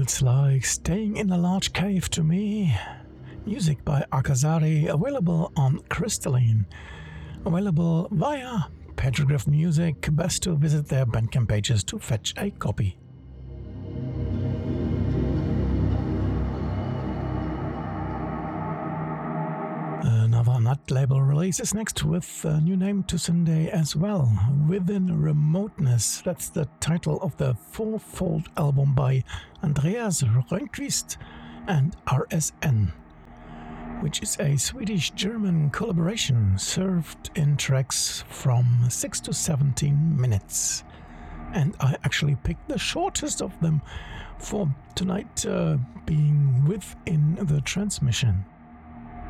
Feels like staying in a large cave to me. Music by Akazari, available on Crystalline. Available via Petroglyph Music. Best to visit their Bandcamp pages to fetch a copy. Another Nut label release is next with a new name to Sunday as well. Within Remoteness, that's the title of the fourfold album by Andreas Rönnqvist and RSN, which is a Swedish-German collaboration served in tracks from 6 to 17 minutes. And I actually picked the shortest of them for tonight being within the transmission.